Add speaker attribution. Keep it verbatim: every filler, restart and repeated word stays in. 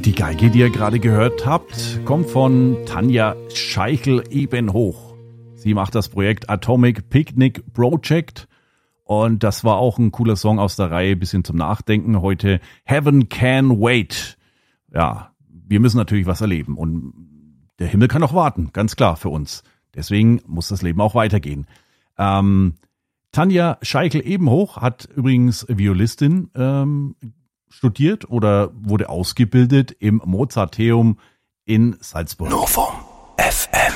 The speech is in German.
Speaker 1: Die Geige, die ihr gerade gehört habt, kommt von Tanja Scheichel-Ebenhoch. Sie macht das Projekt Atomic Picnic Project und das war auch ein cooler Song aus der Reihe, bisschen zum Nachdenken heute. Heaven Can Wait. Ja, wir müssen natürlich was erleben und der Himmel kann auch warten, ganz klar für uns. Deswegen muss das Leben auch weitergehen. Ähm, Tanja Scheichel-Ebenhoch hat übrigens Violistin ähm, studiert oder wurde ausgebildet im Mozarteum in Salzburg.
Speaker 2: Novum F M.